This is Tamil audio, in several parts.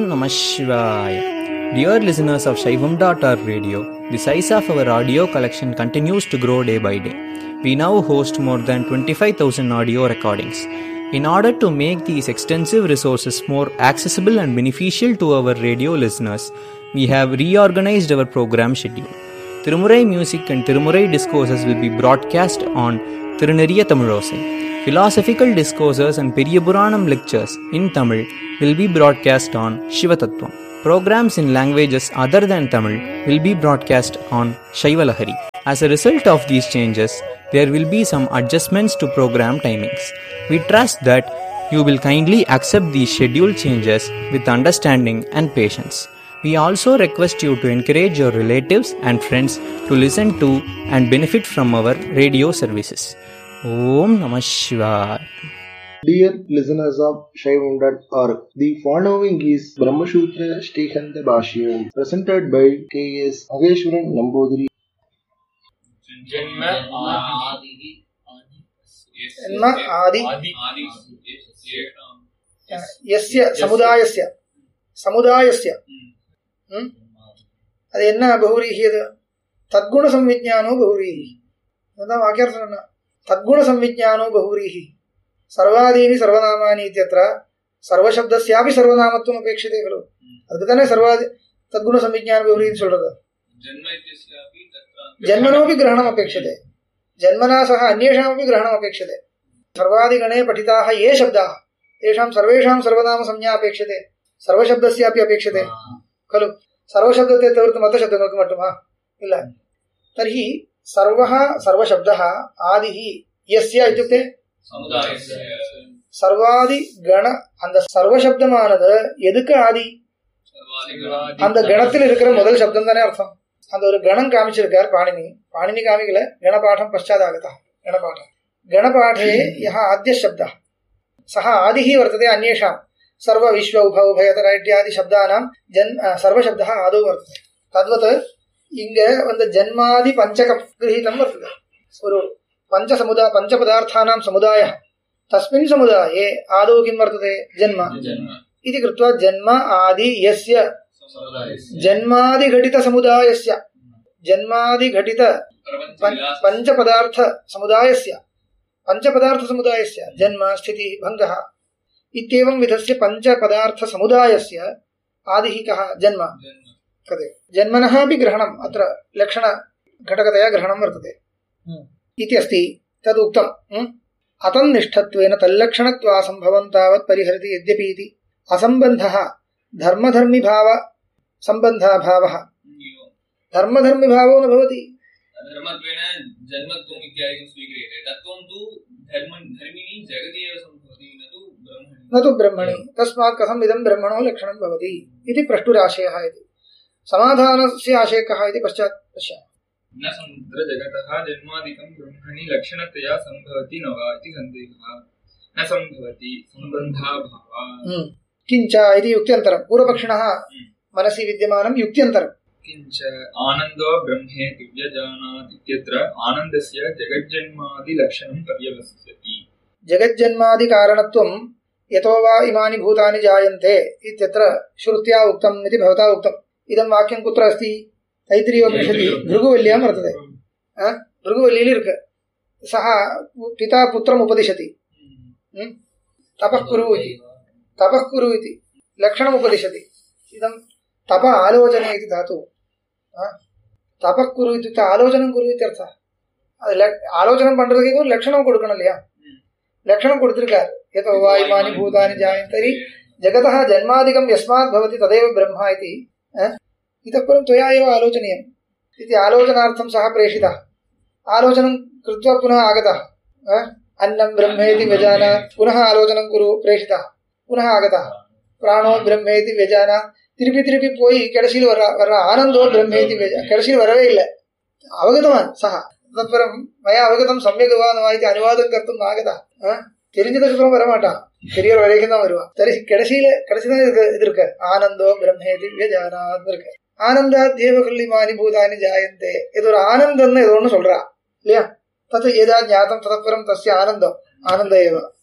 Namah Shivaya. Dear listeners of Shaivam.org radio, the size of our audio collection continues to grow day by day. We now host more than 25,000 audio recordings. In order to make these extensive resources more accessible and beneficial to our radio listeners, we have reorganized our program schedule. Tirumurai music and Tirumurai discourses will be broadcast on Tiruneriya Tamilosai. Philosophical discourses and Periyapuranam lectures in Tamil will be broadcast on Shivatattvam. Programs in languages other than Tamil will be broadcast on Shaivalahari. As a result of these changes, there will be some adjustments to program timings. We trust that you will kindly accept these schedule changes with understanding and patience. We also request you to encourage your relatives and friends to listen to and benefit from our radio services. Om Namah Shivaya. Dear listeners of Shaivam.org, the following is Brahmasutra Shrikanta Bhashyam, presented by K.S. Ageshwaran Namboothiri. Janma Adi Yasya Samudayasya அது என்ன பகுரீஹி? அது தத்குண சம்விஜ்ஞானோ பகுரீஹி. அதான் வாக்கியார்த்தம் என்ன? தத்குண சம்விஜ்ஞானோ பகுரீஹி சர்வாதீனி சர்வநாமானி இத்யத்ர சர்வசப்தஸ்யாபி சர்வநாமத்துவம் அபேட்சிதே खलु. அதுக்கு தானே தத்குண சம்விஜ்ஞான பகுரீன்னு சொல்றது. ஜன்மனோபி கிரகணம் அபேட்சிதே, ஜன்மனா சக அன்யேஷாமபி கிரகணம் அபேட்சிதே. சர்வாதிகணே படிதாः ये शब्दाः तेषां सर्वेषां सर्वनाम संज्ञा अपेक्षते, सर्वशब्दस्यापि अपेक्षते खलु. सर्वशब्दते तविर्तु मतशब्दങ്ങൾക്ക് மட்டுமா ಇಲ್ಲ. तर्हि सर्वः सर्वशब्दः आदिः यस्य इत्युक्ते சர்வாதி கண. அந்த சர்வசப்தமானது எதுக்கு ஆதி? அந்த கணத்தில் இருக்கிற முதல் சப்தம் தானே அர்த்தம். அந்த ஒரு கணம் காமிச்சிருக்கார் பாணினி காமிக்கல. கணபாடம் பశ్చాதாகதः கணபாடம். गणपाठे यः आद्य शब्दः सः आदिः वर्तते अन्येषां सर्व विश्व उभयतर इत्यादि शब्दानां सर्वशब्दः आदौ वर्तते. तद्वत् इङ्ग ಒಂದು जन्मादि पंचकं गृहीतं वर्तते. ஒரு पंचपदार्थानां समुदायः. तस्मिन् समुदाये आदौ किं वर्तते? जन्म इति कृत्वा जन्म आदि यस्य जन्मादिघटित समुदायस्य जन्मादिघटित पंचपदार्थ समुदायस्य जन्म स्थिति भंगः इत्येवं विधस्य पंचपदार्थ समुदायस्य आदिः कः? जन्म. कदे जन्मनः अपि ग्रहणम् अत्र लक्षण घटकतया ग्रहणं वर्तते इति अस्ति. तदुक्तम्. अतन्निष्ठत्वेन तल्लक्षणत्वासम्भवं तावत् परिहरति यद्यपि इति असम्बन्धः धर्मधर्मिभाव सम्बन्धाभावः. धर्मधर्मिभावो न भवति. धर्मत्वेन जन्मत्वम् इत्यादिकं स्वीक्रियते. तत्त्वं तु धर्मिणी जगति एव सम्भवति, न तु ब्रह्मणि. तस्मात् कथम् इदं ब्रह्मणो लक्षणं भवति इति प्रष्टुराशयः. इति समाधानस्य आशयः कः इति पश्चात् पश्यामः. न समुद्रजगतः जन्मादिकं ब्रह्मणि लक्षणतया सम्भवति न वा इति सन्देहः. न सम्भवति सम्बन्धाभावः. किञ्च इति युक्त्यन्तरं. पूर्वपक्षिणः मनसि विद्यमानं युक्त्यन्तरं. किञ्च आनन्दो ब्रह्मेति व्यजानाति इत्यत्र आनन्दस्य जगज्जन्मादि लक्षणं पर्यवस्यति. जगज्जन्मादि कारणत्वं यतो वा इमानि भूतानि जायन्ते इत्यत्र श्रुत्या उक्तम् इति भवता उक्तम्. इदं वाक्यं कुत्र अस्ति? तैत्तिरीयोपनिषदि भृगुवल्यां वर्तते. भृगुवल्लियिल इरुक्कु. सः पिता पुत्रम् उपदिशति. तपः कुरु इति लक्षणम् उपदिशति. इदं तप आलोचने इति धातु. तपः कुरु इत्युक्ते आलोचनं कुरु इत्यर्थः. ஆலோசனம் பண்றதுக்கு ஒரு லட்சணம் கொடுக்கணும் இல்லையா? லட்சணம் கொடுத்திருக்கார். यतो वा इमानि भूतानि जायन्ते जगतः जन्मादिकं यस्मात् भवति तदेव ब्रह्म इति. इतः परं त्वया एव आलोचनीयम् इति आलोचनार्थं सः प्रेषितः. आलोचनं कृत्वा पुनः आगतः. अन्नं ब्रह्मेति व्यजानात्. पुनः आलोचनं कुरु. प्रेषितः. पुनः आगतः. प्राणो ब्रह्मेति व्यजानात्. திருப்பி போய் கடைசியில் வர்ற ஆனந்தோ பிரம்மேதி. கடைசியில் வரவே இல்லை. அவகதவான் சஹ தத்பரம் மயா அவகதம் சம்யகவான் வாய்த்து அனுவாதம் கர்த்தும் ஆகதா. தெரிஞ்சதுக்கு அப்புறம் வரமாட்டான். பெரிய வரைக்கும் தான் வருவான். கடைசிதான் இது இருக்கு. ஆனந்தோ பிரம்மேதி வியஜானாத் இருக்கு. ஆனந்தாத் தேவ கல்லிமானி பூதானி ஜாயந்தே. இது ஒரு ஆனந்தம்னு ஏதோ ஒன்று சொல்றா இல்லையா? தத் ஏதா ஞாத்தம் தத்பரம் தஸ்ய ஆனந்தம் ஆனந்த ஏவ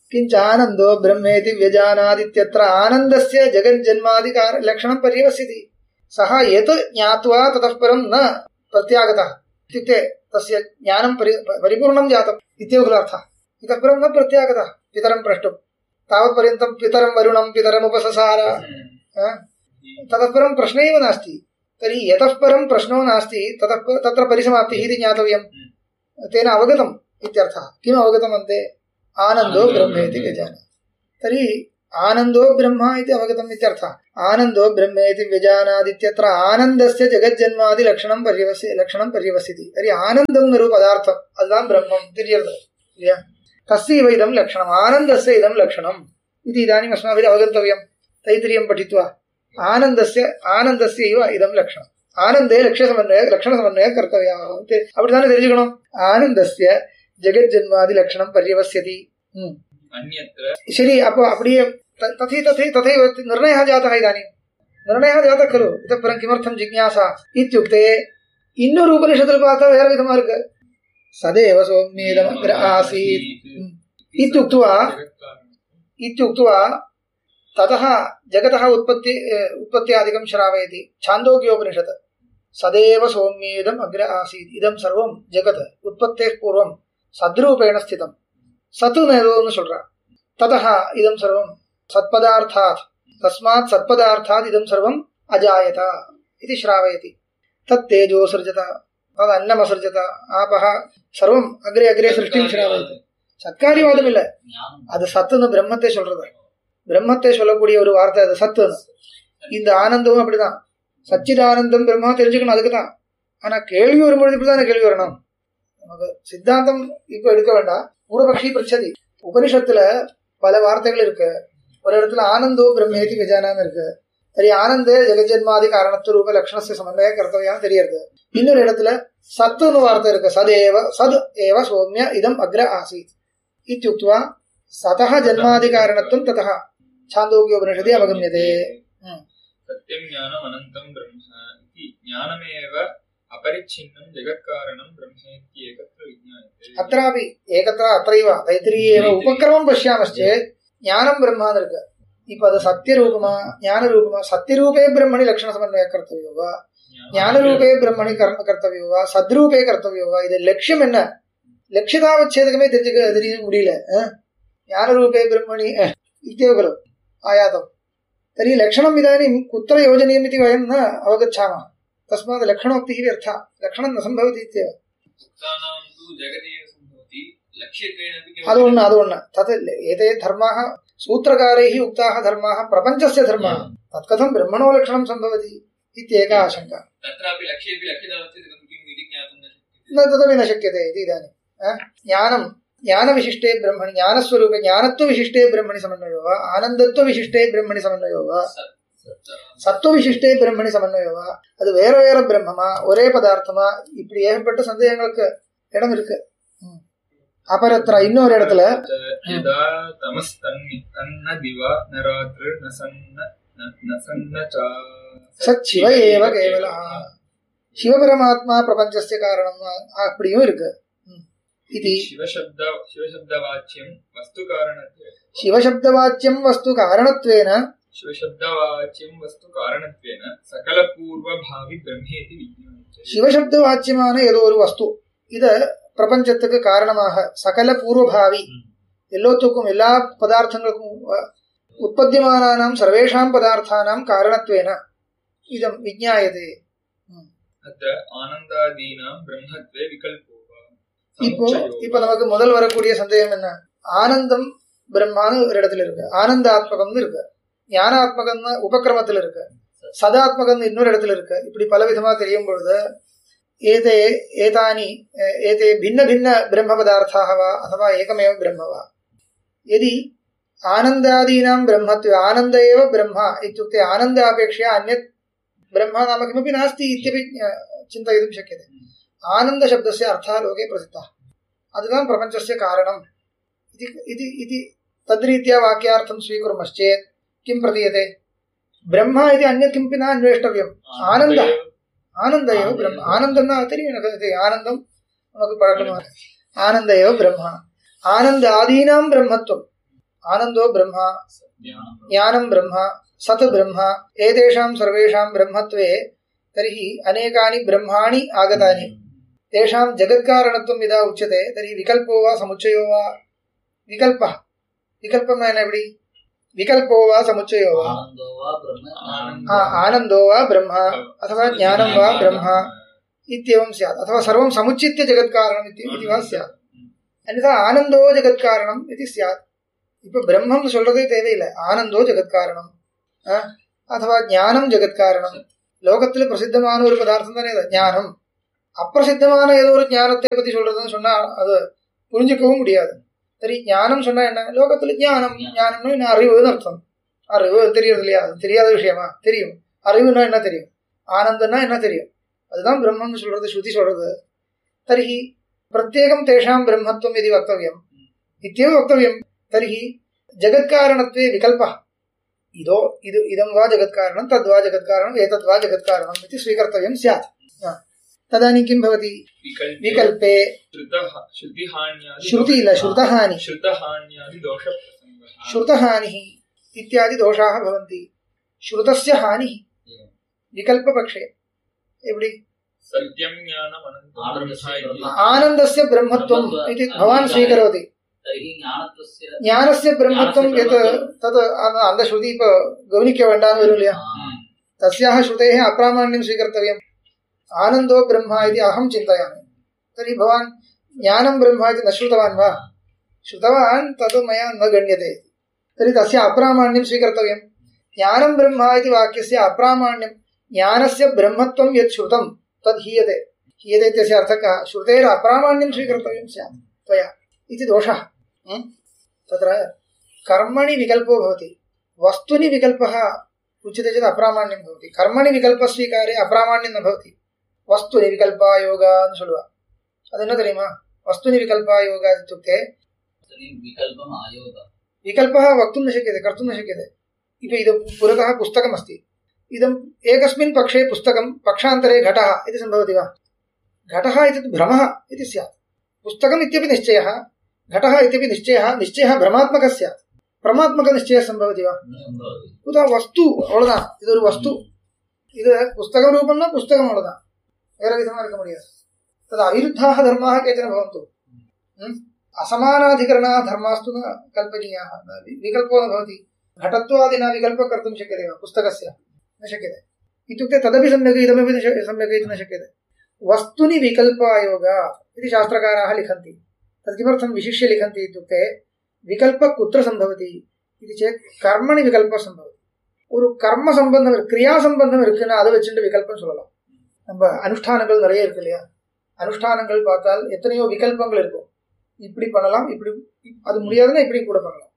किञ्च आनन्दो ब्रह्मेति व्यजानादित्यत्र आनन्दस्य जगज्जन्मादिकार लक्षणं पर्यवस्यति। सः यत् ज्ञात्वा ततः परं न प्रत्यागतः इत्युक्ते तस्य ज्ञानं परिपूर्णं जातम् इत्येव खलु अर्थः। इतः परं न प्रत्यागतः पितरं प्रष्टुं तावत्पर्यन्तं पितरं वरुणं पितरमुपससार ततः परं प्रश्न एव नास्ति। तर्हि यतः परं प्रश्नो नास्ति तत्र परिसमाप्तिः इति ज्ञातव्यं। तेन अवगतम् इत्यर्थः। किम् अवगतम् अन्ते? आनन्दो ब्रह्मेति व्यजानाति। तर्हि आनन्दो ब्रह्म इति अवगतम् इत्यर्थः। आनन्दो ब्रह्मेति व्यजानादित्यत्र आनन्दस्य जगज्जन्मादि लक्षणं पर्यवस्यति। तर्हि आनन्दं नरु पदार्थम् अदां ब्रह्मं तिर्यर्थः இல்லையா? तस्यैव इदं लक्षणम् आनन्दस्य इदं लक्षणम् इति इदानीम् अस्माभिः अवगन्तव्यं। तैत्तिरीयं पठित्वा आनन्दस्यैव इदं लक्षणम् ஆனந்தே லட்சண சமன்வய கர்த்தவியம் அப்படித்தானே தெரிஞ்சுக்கணும். ஆனந்தஸ்ய ஜெகஜ்ஜன்மாதி லட்சணம் பர்யவஸ்யதி. சரி, அப்போ அப்படியே तथैव निर्णयः जातः। इदानीं निर्णयः जातः खलु। इतः परं किमर्थं जिज्ञासा इत्युक्ते இன்னொரு உபனிஷத்தில் பார்த்தா வேற விதமா இருக்கு. சதேவ சௌம்யேதமக்ர ஆசீத் इत्युक्त्वा ततः जगतः उत्पत्त्यादिकं श्रावयति। छान्दोग्योपनिषत् सदेव सौम्येदम् अग्र आसीत् इदं सर्वं जगत् उत्पत्तेः पूर्वं सद्रूपेण स्थितं सत् नेरोன்னு சொல்றா. ततः इदं सर्वं सत्पदार्थात् तस्मात् सत्पदार्थात् इदं सर्वं अजायत इति श्रावयति। तत्तेजो सृजत तदन्नमसृजत आपः सर्वं अग्रे अग्रे सृष्टिं श्रावयति. சத்காரியவாதம் இல்லை, அது சத்துன்னு பிரம்மத்தை சொல்றது. பிரம்மத்தை சொல்லக்கூடிய ஒரு வார்த்தை அது சத்துன்னு. இந்த ஆனந்தமும் அப்படிதான். சச்சிதானந்தம் பிரம்மா தெரிஞ்சுக்கணும், அதுக்கு தான். ஆனா கேள்வி வரும்பொழுது இப்படிதான் கேள்வி வரணும். நமக்கு சித்தாந்தம் இப்ப எடுக்க வேண்டாம். பூர்வபக்ஷி பிரச்சதி உபனிஷத்துல பல வார்த்தைகள் இருக்கு. ஒரு இடத்துல ஆனந்தோ பிரம்மேதி விஜானான்னு இருக்கு. சரி, ஆனந்தே ஜெகஜன்மாதி காரணத்து ரூப லட்சணஸ்ய சமன்வய கர்த்தவியான்னு தெரியுது. இன்னொரு இடத்துல சத்துன்னு வார்த்தை இருக்கு. சத் ஏவ சௌமிய இதம் அக்ர ஆசீத் इत्युक्त्वा सतः जन्मादिकारणत्वं ततः छान्दोग्योपनिषदि अवगम्यते. सत्यं ज्ञानम् अनन्तं ब्रह्म इति ज्ञानमेव अपरिच्छिन्नं जगत्कारणं ब्रह्मेति एकत्र विज्ञायते. अत्रापि एकत्र अत्रैव तैत्तिरीये एव उपक्रमं पश्यामश्चेत् ज्ञानं ब्रह्मान् इருக்கு. இப்போ அது சத்திய ரூபமா ஞான ரூபமா? சத்திய ரூபே பிரம்மணி லட்சண சமன்வய கர்த்தவியோ வா, ஞான ரூபே பிரம்மணி கர்ம கர்த்தவியோ வா, சத்ரூபே கர்த்தவியோ வா? இது லட்சியம் என்ன? லட்சியதாவச்சேதகமே தெரிய முடியல. ஞான ரூபே பிரம்மணி इत्येव खलु आयातम्. तर्हि लक्षणम् इदानीं कुत्र योजनीयम् इति वयं न अवगच्छामः. तस्मात् लक्षणोक्तिः व्यर्था. लक्षणं न सम्भवति इत्येव. ಅದು ಒಣ್ಣ तत् एते धर्माः सूत्रकारैः उक्ताः धर्माः प्रपञ्चस्य धर्माः. तत्कथं ब्रह्मणो लक्षणं सम्भवति इत्येका आशङ्का. न तदपि न शक्यते इति इदानीं ज्ञानविशिष्टे ब्रह्मणि ज्ञानस्वरूपे ज्ञानत्वविशिष्टे ब्रह्मणि समन्वयो वा, आनन्दत्वविशिष्टे ब्रह्मणि समन्वयो वा, சத்துவவிசிஷ்டே பிரம்மணி சமன்வயவா? அது வேற வேற பிரம்மமா ஒரே பதார்த்தமா? இப்படி ஏகப்பட்ட சந்தேகங்களுக்கு இடம் இருக்கு. அபரத்ர இன்னொரு இடத்துல சச்சிவ ஏவ கேவலா சிவபரமாத்மா பிரபஞ்சஸ்ய காரணம் அப்படியும் இருக்கு. இது சிவசப்தவாச்சியம் வஸ்து காரணத்வேன சிவசப்தவாச்சியமான ஏதோ ஒரு வஸ்து இது பிரபஞ்சத்துக்கு காரணமாக சகல பூர்வபாவி எல்லோத்துக்கும் எல்லா பதார்த்தங்களுக்கும் உற்பத்தியமானானாம் சர்வேஷாம் பதார்த்தானாம் காரணத்வேன இதம் விஜ்ஞாயதே. இப்போ நமக்கு முதல் வரக்கூடிய சந்தேகம் என்ன? ஆனந்தம் பிரம்மான்னு ஒரு இடத்துல இருக்கு, ஆனந்தாத்மகம்னு இருக்கு, ஞானாத்மகம்னு உபக்கிரமத்தில் இருக்கு, சதாத்மகம்னு இன்னொரு இடத்துல இருக்கு. இப்படி பல விதமா தெரியும் பொழுது ஏதே भिन्न भिन्न ब्रह्म पदार्थाः वा अथवा एकमेव ब्रह्म वा? यदि आनन्दादीनां ब्रह्मत्वे आनन्द एव ब्रह्म इत्युक्ते आनन्दापेक्षया अन्यत् ब्रह्म नाम किमपि नास्ति इत्यपि चिन्तयितुं शक्यते. आनन्दशब्दस्य अर्थः लोके प्रसिद्धः. अदुतां प्रपञ्चस्य कारणम् इति तद्रीत्या वाक्यार्थं स्वीकुर्मश्चेत् किं प्रतीयते? ब्रह्म इति अन्यत् किमपि न अन्वेष्टव्यम्. आनन्द एव ब्रह्म. आनन्दं न अतिरिक्ते आनन्दं नमक्कु पळक्कम. आनन्द एव ब्रह्म. आनन्दादीनां ब्रह्मत्वं आनन्दो ब्रह्म ज्ञानं ब्रह्म सत् ब्रह्म एतेषां सर्वेषां ब्रह्मत्वे तर्हि अनेकानि ब्रह्माणि आगतानि तेषां जगत्कारणत्वं यदा उच्यते तर्हि विकल्पो वा समुच्चयो वा विकल्पः विकल्पं एवडी विकल्पो वा समुच्चयो वा आनन्दो वा ब्रह्म अथवा ज्ञानं वा ब्रह्म इत्येवं स्यात् अथवा सर्वं समुच्चित्य जगत्कारणम् इति वा स्यात् अन्यथा आनन्दो जगत्कारणम् इति स्यात् இப்போ பிரம்மம் சொல்றதே தேவையில்லை ஆனந்தோ ஜெகத்காரணம் அथवा ஞானம் ஜெகத்காரணம் லோகத்துல பிரசித்தமான ஒரு பதார்த்தம் தானே ஞானம் அப்பிரசித்தமான ஏதோ ஒரு ஞானத்தை பத்தி சொல்றதுன்னு சொன்னா அது புரிஞ்சுக்கவும் முடியாது சரி ஞானம் சொன்னா என்ன லோகத்துல ஞானம்னு என்ன அறிவுன்னு அர்த்தம் அறிவு தெரியறது இல்லையா அது தெரியாத விஷயமா தெரியும் அறிவுன்னா என்ன தெரியும் ஆனந்தம்னா என்ன தெரியும் அதுதான் பிரம்மம்னு சொல்றது ஸ்ருதி சொல்றது தர்ஹி பிரத்யேகம் தேஷாம் பிரம்மத்துவம் இது வக்தவ்யம் இत्येव வக்தவ்யம் तर्हि जगत्कारणत्वे विकल्पः इदं वा जगत्कारणं तद्वा जगत्कारणं एतद्वा जगत्कारणम् इति स्वीकर्तव्यं स्यात् तदानीं किं भवति विकल्पे श्रुतहानिः इत्यादि दोषाः भवन्ति श्रुतस्य हानिः विकल्पपक्षे एवडी आनन्दस्य ब्रह्मत्वम् इति भवान् स्वीकरोति ज्ञानस्य ब्रह्मत्वं यत् तत् அந்த ஸ்ருதி இப்ப கவனிக்க வேண்டாம்னு வரும் இல்லையா तस्याः श्रुतेः अप्रामाण्यं स्वीकर्तव्यम् आनन्दो ब्रह्म इति अहं चिन्तयामि तर्हि भवान् ज्ञानं ब्रह्म इति न श्रुतवान् वा श्रुतवान् तत् मया न गण्यते तर्हि तस्य अप्रामाण्यं स्वीकर्तव्यं ज्ञानं ब्रह्म इति वाक्यस्य अप्रामाण्यं ज्ञानस्य ब्रह्मत्वं यत् श्रुतं तद् हीयते इत्यस्य अर्थः कः श्रुतेर अप्रामाण्यं स्वीकर्तव्यं स्यात् त्वया इति दोषः तत्र कर्मणि विकल्पो भवति वस्तुनि विकल्पः उच्यते चेत् अप्रामाण्यं भवति कर्मणि विकल्पस्वीकारे अप्रामाण्यं न भवति वस्तुनि विकल्पायोगा ಅಂತ சொல்லுவா ಅದು என்ன தெரியுமா वस्तुनि विकल्पायोग इत्युक्ते विकल्पः वक्तुं न शक्यते कर्तुं न शक्यते इदं पुरतः पुस्तकमस्ति इदम् एकस्मिन् पक्षे पुस्तकं पक्षान्तरे घटः इति सम्भवति वा घटः इति भ्रमः इति स्यात् पुस्तकम् इत्यपि निश्चयः घटः इत्यपि निश्चयः भ्रमात्मकः स्यात् परमात्मकनिश्चयः सम्भवति वा उत वस्तु अवळुदान इदोरु वस्तु इदु पुस्तकं रूपं न पुस्तकम् अवळुदान वेरे विधमा इरुक्क मुडियादु तद् अविरुद्धाः धर्माः केचन भवन्तु असमानाधिकरणाः धर्मास्तु न कल्पनीयाः विकल्पो न भवति घटत्वादिना विकल्पः कर्तुं शक्यते वा पुस्तकस्य न शक्यते इत्युक्ते तदपि सम्यक् इदमपि सम्यक् इति न शक्यते वस्तुनि विकल्पायोग इति शास्त्रकाराः लिखन्ति तत् किमर्थं विशिष्य लिखन्ति इत्युक्ते विकल्पः कुत्र सम्भवति इति चेत् कर्मणि विकल्पः सम्भवति ஒரு கர்ம சம்பந்தம் கிரியா சம்பந்தம் இருக்குன்னா அதை வச்சுட்டு விகல்பம் சொல்லலாம் நம்ம அனுஷ்டானங்கள் நிறைய இருக்கு இல்லையா அனுஷ்டானங்கள் பார்த்தால் எத்தனையோ விகல்பங்கள் இருக்கும் இப்படி பண்ணலாம் இப்படி அது முடியாதுன்னா இப்படி கூட பண்ணலாம்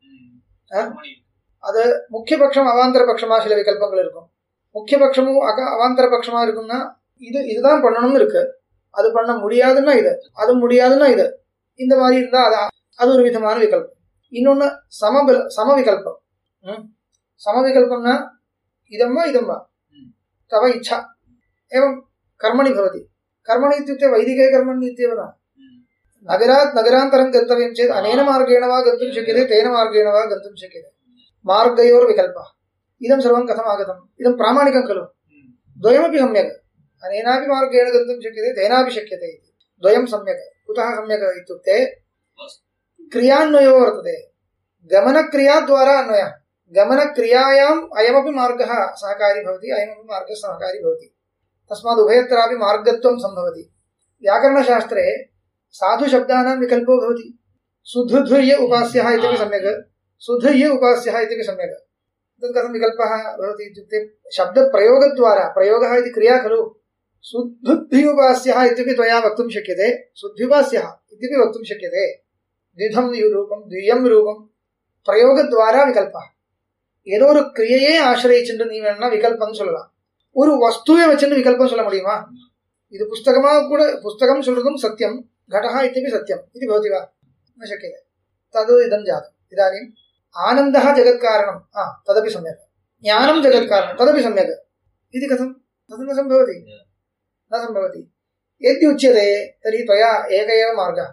அது முக்கிய பட்சம் அவாந்தர பட்சமா சில விகல்பங்கள் இருக்கும் முக்கிய பட்சமும் அவாந்தர பட்சமா இருக்கும்னா இதுதான் பண்ணணும்னு இருக்கு அது பண்ண முடியாதுன்னா இது அது முடியாதுன்னா இது இந்த மாதிரி இருந்தா அது ஒரு விதமான விகல்பம் இன்னொன்னு சமவிகல்பம் समविकल्पना इदम्मा तव इच्छा एवं कर्मणि भवति कर्मणि इत्युक्ते वैदिके कर्मणि इत्येव न नगरात् नगरान्तरं गन्तव्यं चेत् अनेन मार्गेण वा गन्तुं शक्यते तेन मार्गेण वा गन्तुं शक्यते मार्गयोर्विकल्पः इदं सर्वं कथम् आगतम् इदं प्रामाणिकं खलु द्वयमपि सम्यक् अनेनापि मार्गेण गन्तुं शक्यते तेनापि शक्यते इति द्वयं सम्यक् कुतः सम्यक् इत्युक्ते क्रियान्वयो वर्तते गमनक्रियाद्वारा अन्वयः गमनक्रियायाम् अयमपि मार्गः सहकारी भवति अयमपि मार्गः सहकारी भवति तस्मात् उभयत्रापि मार्गत्वं सम्भवति व्याकरणशास्त्रे साधुशब्दानां विकल्पो भवति सुधुधुर्य उपास्यः इत्यपि सम्यक् सुधुर्य उपास्यः इत्यपि सम्यक् तत् कथं विकल्पः भवति इत्युक्ते शब्दप्रयोगद्वारा प्रयोगः इति क्रिया खलु सुधुद्भ्युपास्यः इत्यपि त्वया वक्तुं शक्यते सुद्भ्युपास्यः इत्यपि वक्तुं शक्यते द्विधं रूपं द्वियं रूपं प्रयोगद्वारा विकल्पः ஏதோ ஒரு கிரியையே ஆசிரியச்சுட்டு நீ வேணா விகல்பம் சொல்லலாம் ஒரு வஸ்துவை வச்சுட்டு விகல்பம் சொல்ல முடியுமா இது புஸ்தகமா கூட புஸ்தகம் சொல்றதும் சத்தியம் घटः इत्यपि सत्यम् इति भवति वा न शक्यते तद् इदं जातम् इदानीम् आनन्दः जगत्कारणं तदपि सम्यक् ज्ञानं जगत्कारणं तदपि सम्यक् इति कथं तद् न सम्भवति यद्युच्यते तर्हि त्वया एक एव मार्गः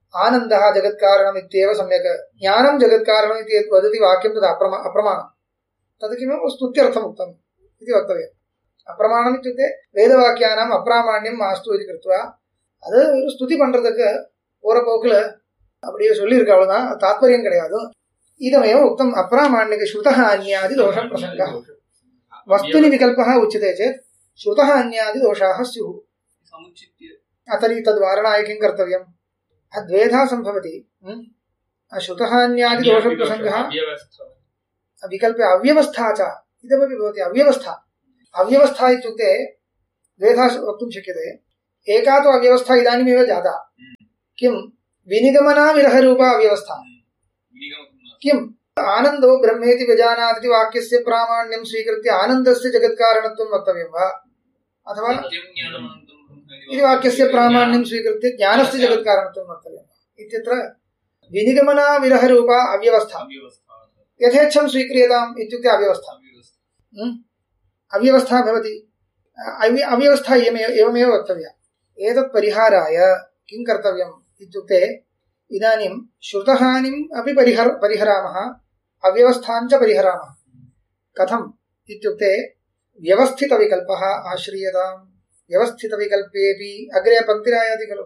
आनन्दः जगत्कारणम् इत्येव सम्यक् ज्ञानं जगत्कारणम् इति यत् वदति वाक्यं तद् अप्रमाणं तद् किमपि स्तुत्यर्थम् उक्तम् इति वक्तव्यम् अप्रमाणम् इत्युक्ते वेदवाक्यानाम् अप्रामाण्यं मास्तु इति कृत्वा அது ஒரு ஸ்துதி பண்றதுக்கு போற போக்குல அப்படியே சொல்லியிருக்க அவ்வளவுதான் தாத்பரியம் கிடையாது இதமேவ உக்தம் அப்ராமாண்யக ஸ்ருதः அன்யாதி தோஷ பிரசங்கः वस्तुनि विकल्पः उच्यते चेत् श्रुतः अन्यादि दोषाः स्युः तर्हि तद्वारणाय किं कर्तव्यम् अद्वेधा सम्भवति श्रुतः अन्यादि दोषप्रसङ्गः विकल्पे अव्यवस्था च इदमपि भवति अव्यवस्था इत्युक्ते द्वेधा वक्तुं शक्यते एका तु अव्यवस्था इदानीमेव जाता किं विनिगमनाविरहरूपा अव्यवस्था किम् आनन्दो ब्रह्मेति व्यजानाति वाक्यस्य प्रामाण्यं स्वीकृत्य आनन्दस्य जगत्कारणत्वं वक्तव्यं वा अथवा इति वाक्यस्य प्रामाण्यं स्वीकृत्य ज्ञानस्य जगत्कारणत्वं वक्तव्यं वा इत्यत्र विनिगमनाविरहरूपा अव्यवस्था यथेच्छं स्वीक्रियताम् इत्युक्ते अव्यवस्था भवति अव्यवस्था एवमेव वक्तव्या एतत् परिहाराय किं कर्तव्यम् इत्युक्ते इदानीं श्रुतहानिम् अपि परिहरामः अव्यवस्थाञ्च परिहरामः कथम् इत्युक्ते व्यवस्थितविकल्पः आश्रीयताम् व्यवस्थितविकल्पेऽपि अग्रे पङ्क्तिरायाति खलु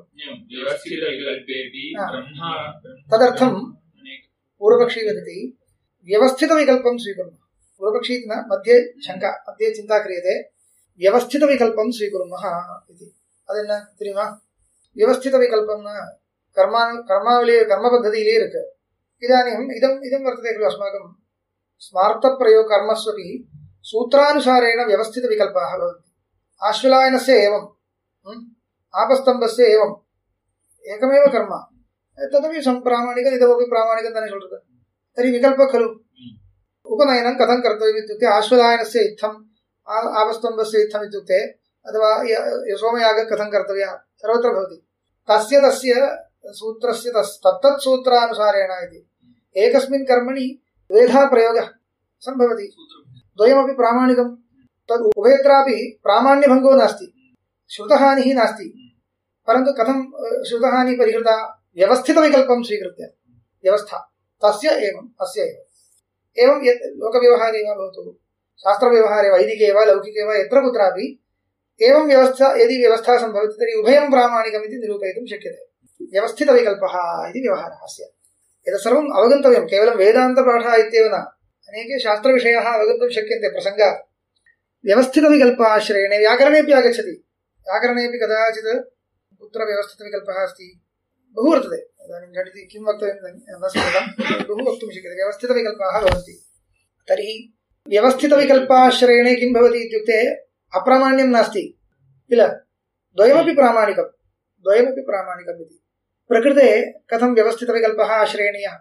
तदर्थं पूर्वपक्षी वदति व्यवस्थितविकल्पं स्वीकुर्मः पूर्वपक्षी न मध्ये शङ्का मध्ये चिन्ता क्रियते व्यवस्थितविकल्पं स्वीकुर्मः इति अदेन्न தெரியுமா व्यवस्थितविकल्पं कर्मपद्धतिயிலே இருக்கு इदानीम् इदं वर्तते खलु अस्माकं स्मार्थप्रयोग कर्मस्वपि सूत्रानुसारेण व्यवस्थितविकल्पाः भवन्ति आश्वलायनस्य एवं आपस्तम्भस्य एवं एकमेव कर्म तदपि सम्प्रामाणिकम् इदमपि प्रामाणिकं ताने சொல்றது तर्हि विकल्पः खलु उपनयनं कथं कर्तव्यम् इत्युक्ते आश्वलायनस्य इत्थम् आपस्तम्भस्य इत्थम् इत्युक्ते अथवा सोमयागः कथं कर्तव्यः सर्वत्र भवति तस्य सूत्रस्य तत्तत् सूत्रानुसारेण इति एकस्मिन् कर्मणि द्वेधा प्रयोगः सम्भवति द्वयमपि प्रामाणिकं तद् उभयत्रापि प्रामाण्यभङ्गो नास्ति श्रुतहानिः नास्ति परन्तु कथं श्रुतहानिः परिहृता व्यवस्थितविकल्पं स्वीकृत्य व्यवस्था तस्य एवम् अस्य एवं यत् लोकव्यवहारे वा भवतु शास्त्रव्यवहारे वैदिके वा लौकिके वा यत्र कुत्रापि एवं व्यवस्था यदि व्यवस्था सम्भवति तर्हि उभयं प्रामाणिकम् इति निरूपयितुं शक्यते व्यवस्थितविकल्पः इति व्यवहारः अस्य एतत् सर्वम् अवगन्तव्यं केवलं वेदान्तपाठः इत्येव न अनेके शास्त्रविषयाः अवगन्तुं शक्यन्ते प्रसङ्गात् व्यवस्थितविकल्पाश्रयेण व्याकरणेऽपि आगच्छति व्याकरणेऽपि कदाचित् कुत्र व्यवस्थितविकल्पः अस्ति बहु वर्तते इदानीं झटिति किं वक्तव्यं न स्मृतं बहु वक्तुं शक्यते व्यवस्थितविकल्पाः भवन्ति तर्हि व्यवस्थितविकल्पाश्रयेण किं भवति इत्युक्ते अप्रामाण्यं नास्ति किल द्वयमपि प्रामाणिकम् इति प्रकृते कथं व्यवस्थितविकल्पः आश्रयणीयः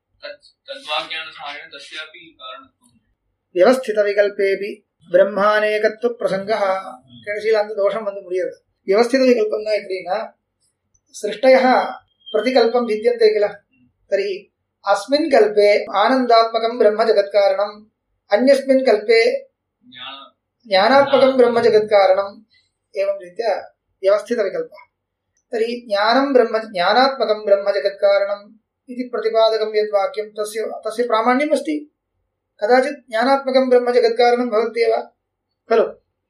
व्यवस्थितविकल्पेऽपि ब्रह्मानेकत्वप्रसङ्गः कடைசியில் அந்த தோஷம் வந்து முடியாது व्यवस्थितविकल्पं न इत्यनेन सृष्टयः प्रतिकल्पं भिद्यन्ते किल तर्हि अस्मिन् कल्पे आनन्दात्मकं ब्रह्म जगत्कारणम् अन्यस्मिन् कल्पे ज्ञानात्मकं ब्रह्म जगत्कारणम् एवं रीत्या व्यवस्थितविकल्पः तर्हि ज्ञानात्मकं ब्रह्म जगत्कारणम् इति प्रतिपादकं यद् वाक्यं तस्य प्रामाण्यम् अस्ति कदाचित् ज्ञानात्मकं ब्रह्म जगत्कारणं भवत्येव खलु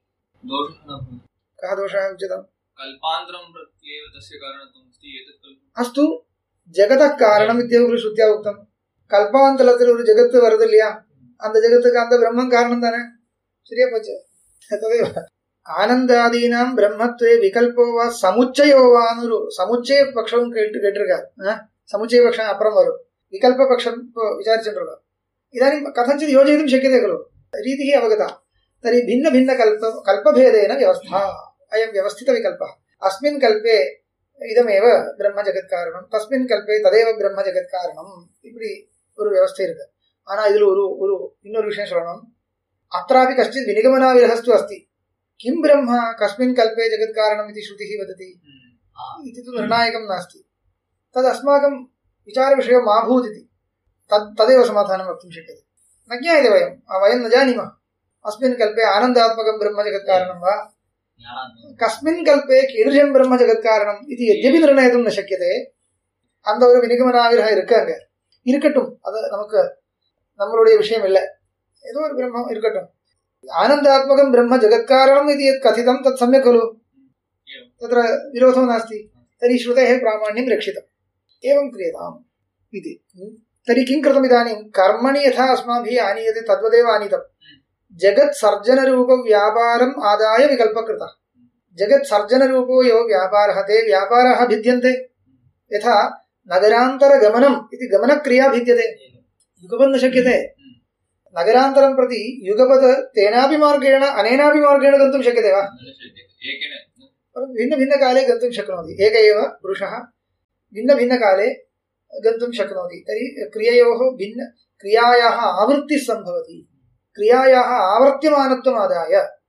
कः दोषः उच्यताम् कल्पान्तरं प्रत्येव तस्य कारणत्वम् अस्ति एतत् अस्तु जगतः कारणम् इत्येव श्रुत्या उक्तं कल्पान्तरத்தில் ஒரு ஜகத்து வருது இல்லையா அந்த ஜகத்துக்கு அந்த பிரம்மம் காரணம் தானே சரியா போச்சு तदेव ஆனந்தாதீனாம் பிரம்மத்வே விகல்போ வா சமுச்சயோ வான்னு சமுச்சய பட்சம் கேட்டிருக்கார் समुचय पक्षः अपरं वरु विकल्पपक्षं विचारिचन्द्रः इदानीं कथञ्चित् योजयितुं शक्यते खलु रीतिः अवगता तर्हि भिन्नभिन्नकल्पभेदेन व्यवस्था अयं व्यवस्थितविकल्पः अस्मिन् कल्पे इदमेव ब्रह्मजगत्कारणं तस्मिन् कल्पे तदेव ब्रह्मजगत्कारणम् इति ஒரு व्यवस्था इरुक्कु आना इदु ஒரு இன்னொரு விஷயம் சொல்லணும் अत्रापि कश्चित् विनिगमनाविरहस्तु अस्ति किं ब्रह्म कस्मिन् कल्पे जगत्कारणम् इति श्रुतिः वदति इति तु निर्णायकं नास्ति तदस्माकं विचारविषयो मा भूदिति तदेव समाधानं वक्तुं शक्यते न ज्ञायते वयं न जानीमः अस्मिन् कल्पे आनन्दात्मकं ब्रह्म जगत्कारणं वा कस्मिन् कल्पे कीदृशं ब्रह्म जगत्कारणम् इति यद्यपि निर्णयितुं न शक्यते அந்த ஒரு விநிகமனாவிரகம் இருக்கு, அங்க இருக்கட்டும், அது நமக்கு நம்மளுடைய விஷயம் இல்லை. ஏதோ ஒரு பிரம்மம் இருக்கட்டும். ஆனந்தாத்மகம் பிரம்ம ஜகத்காரணம் இது யத் கதிதம் தத் சம்யக் खलु, तत्र विरोधो नास्ति, तर्हि श्रुतेः प्रामाण्यं रक्षितम्, एवं क्रियताम् इति. तर्हि किं कृतम् इदानीं? कर्मणि यथा अस्माभिः आनीयते तद्वदेव आनीतम्. जगत् सर्जनरूप व्यापारम् आदाय विकल्पः कृतः. जगत् सर्जनरूपो यो व्यापारः, ते व्यापाराः भिद्यन्ते. यथा नगरान्तरगमनम् इति गमनक्रिया भिद्यते, युगपत् न शक्यते. नगरान्तरं प्रति युगपत् तेनापि मार्गेण अनेनापि मार्गेण गन्तुं शक्यते वा? भिन्नभिन्नकाले गन्तुं शक्नोति. एक एव पुरुषः भिन्नभिन्नकाले गन्तुं शक्नोति. तर्हि क्रिययोः भिन्न क्रियायाः आवृत्तिः सम्भवति, क्रियायाः आवर्त्यमानत्वम् आदाय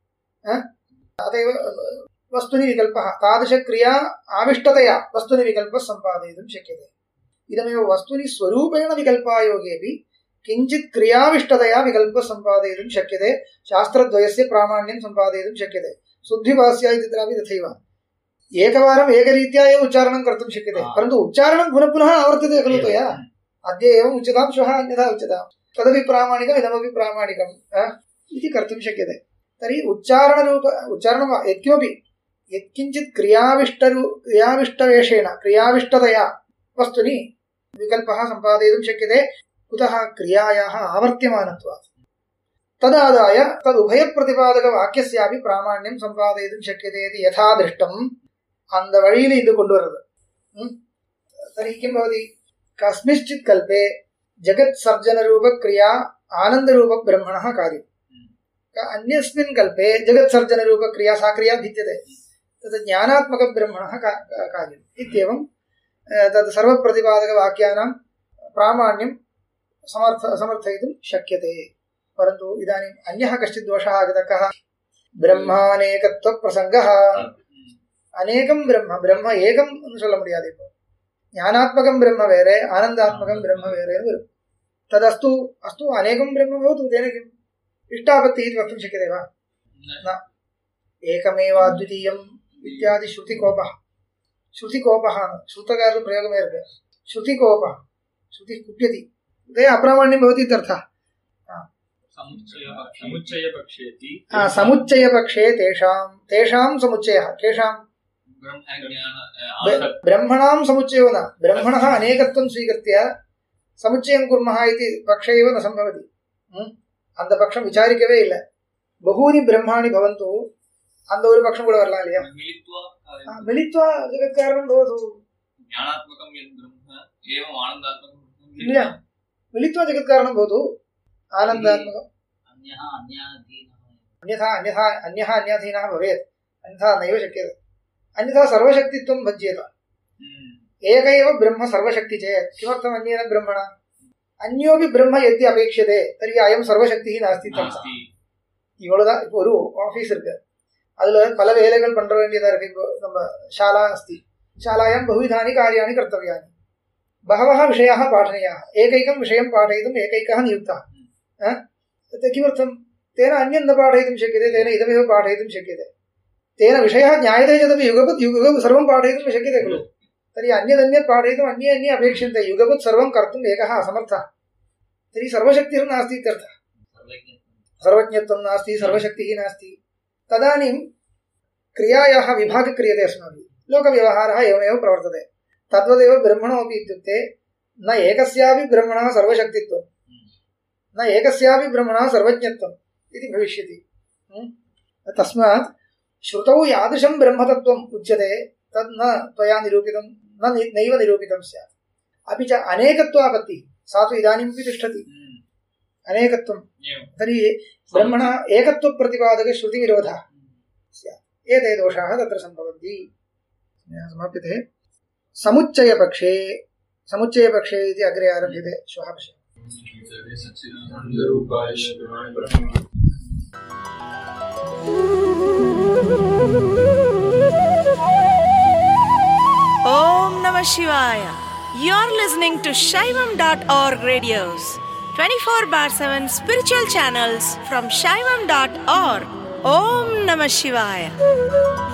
अतएव वस्तुनि विकल्पः, तादृशक्रिया आविष्टतया वस्तुनि विकल्पः सम्पादयितुं शक्यते. इदमेव वस्तुनि स्वरूपेण विकल्पायोगेऽपि किञ्चित् क्रियाविष्टतया विकल्पः सम्पादयितुं शक्यते. शास्त्रद्वयस्य प्रामाण्यं सम्पादयितुं शक्यते. शुद्धिभाष्या इत्यत्रापि तथैव एकवारम् एकरीत्या एव उच्चारणं कर्तुं शक्यते, परन्तु उच्चारणं पुनः पुनः आवर्तते खलु त्वया. अद्य एवम् उच्यतां, श्वः अन्यथा उच्यतां, तदपि प्रामाणिकम् इदमपि प्रामाणिकम् इति कर्तुं शक्यते. तर्हि उच्चारणं यत्किमपि यत्किञ्चित् क्रियाविष्टवेषेण क्रियाविष्टतया वस्तुनि विकल्पः सम्पादयितुं शक्यते. कुतः? क्रियायाः आवर्त्यमानत्वात्. तदादाय तदुभयप्रतिपादकवाक्यस्यापि प्रामाण्यं सम्पादयितुं शक्यते इति यथा दृष्टम् அந்த வழியில இது கொண்டு வருது. तर्हि किं भवति? कस्मिंश्चित् कल्पे जगत् सर्जनरूपक्रिया आनन्दरूपब्रह्मणः कार्यम्, अन्यस्मिन् कल्पे जगत् सर्जनरूपक्रिया सा क्रिया भिद्यते, तत् ज्ञानात्मकब्रह्मणः कार्यम् इत्येवं तत् सर्वप्रतिपादकवाक्यानां प्रामाण्यं समर्थयितुं शक्यते. परन्तु इदानीम् अन्यः कश्चित् दोषः आगतः. कः? ब्रह्मानेकत्वप्रसङ्गः. अनेकं ब्रह्म एकं சொல்ல முடியாது. இப்போ ஞானாத்மகம் பிரம்ம வேற, ஆனந்தாத்மகம் பிரம்ம வேறேன்னு வரும். तदस्तु अस्तु अनेकं ब्रह्म भवतु, तेन किम् इष्टापत्तिः इति वक्तुं शक्यते वा? न. एकमेव अद्वितीयम् इत्यादि श्रुतिकोपः श्रुतकारः प्रयोगமே இருக்கு. श्रुतिकोपः, श्रुति कुप्यति, ते अप्रामाण्यं भवति इत्यर्थः. समुच्चयपक्षे तेषां समुच्चयः, केषां? ब्रह्मणां समुच्चयो न. ब्रह्मणः अनेकत्वं स्वीकृत्य समुच्चयं कुर्मः इति पक्षे एव न सम्भवति. அந்த பட்சம் விசாரிக்கவே இல்லை. பகூனி பிரம்மாணி பவந்து, அந்த ஒரு பட்சம் கூட வரலாம் இல்லையா? மிலித்வா ஜெகத்காரணம் பவது. இல்லையா? मिलित्वा जगत्कारणं भवतु आनन्दात्मकम्. अन्यथा अन्याधीनः भवेत्, अन्यथा नैव शक्यते. अन्यथा सर्वशक्तित्वं भज्येत. एक एव ब्रह्म सर्वशक्ति चेत् किमर्थम् अन्येन ब्रह्मणा? अन्योपि ब्रह्म यदि अपेक्षते तर्हि अयं सर्वशक्तिः नास्ति. இவ்வளவுதான். இப்போ ஒரு ஆஃபீஸ் இருக்கு, அதுல பல வேலைகள் பண்ற வேண்டியதா இருக்கு. இப்போ நம்ம शाला अस्ति, शालायां बहुविधानि कार्याणि कर्तव्यानि, बहवः विषयाः पाठनीयाः. एकैकं विषयं पाठयितुम् एकैकः नियुक्तः. किमर्थं? तेन अन्यं न पाठयितुं शक्यते, तेन इदमेव पाठयितुं शक्यते. तेन विषयः ज्ञायते चेदपि युगपत् सर्वं पाठयितुं न शक्यते खलु. तर्हि अन्यदन्यत् पाठयितुम् अन्ये अपेक्षन्ते. युगपत् सर्वं कर्तुम् एकः असमर्थः. तर्हि सर्वशक्तिः नास्ति इत्यर्थः. सर्वज्ञत्वं नास्ति, सर्वशक्तिः नास्ति. तदानीं क्रियायाः विभागः क्रियते अस्माभिः. लोकव्यवहारः एवमेव प्रवर्तते. तद्वदेव ब्रह्मणोऽपि इत्युक्ते न एकस्यापि ब्रह्मणः सर्वशक्तित्वं, न एकस्यापि ब्रह्मणः सर्वज्ञत्वम् इति भविष्यति. तस्मात् श्रुतौ यादृशं ब्रह्मतत्त्वम् उच्यते तद् न त्वया निरूपितं, नैव निरूपितं स्यात्. अपि च अनेकत्वापत्तिः सा तु इदानीमपि तिष्ठति. अनेकत्वं तर्हि ब्रह्मणः एकत्वप्रतिपादकश्रुतिविरोधः स्यात्. एते दोषाः तत्र सम्भवन्ति. समाप्यते. समुच्चयपक्षे इति अग्रे आरभ्यते. श्वः पश्यामः. Om Namah Shivaya. You're listening to Shaivam.org radios, 24/7 spiritual channels from Shaivam.org. Om Namah Shivaya.